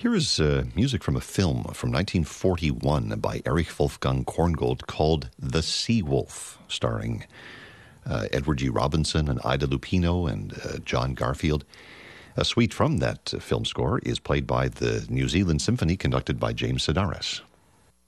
Here is music from a film from 1941 by Erich Wolfgang Korngold called The Sea Wolf, starring Edward G. Robinson and Ida Lupino and John Garfield. A suite from that film score is played by the New Zealand Symphony, conducted by James Sedaris.